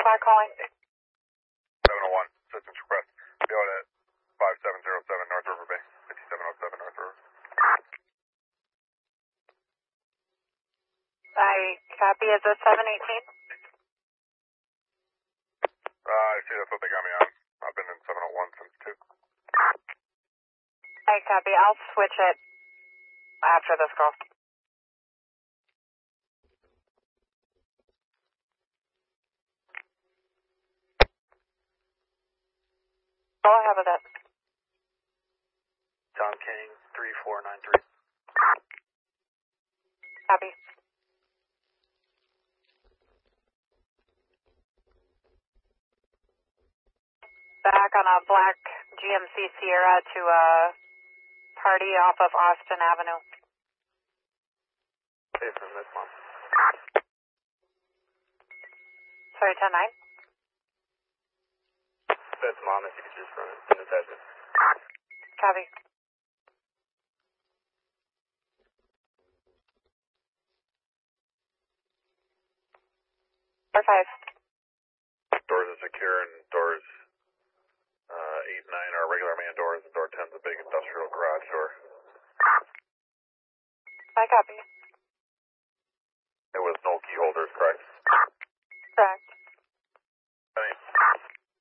Star calling. 701, assistance request. Go at 5707 North River Bay. 5707 North River. I copy. Is this 718? I see that's what they got me on. I've been in 701 since 2. I copy. I'll switch it after this call. Go ahead with it. Tom King, 3493. Copy. Back on a black GMC Sierra to a party off of Austin Avenue. Hey, from this one. Sorry, 10-9? That's Mom, if you could just run it in attachment. Copy. Or 5. Doors are secure and doors 8 and 9 are regular man doors and door 10 is a big industrial garage door. I copy. It was no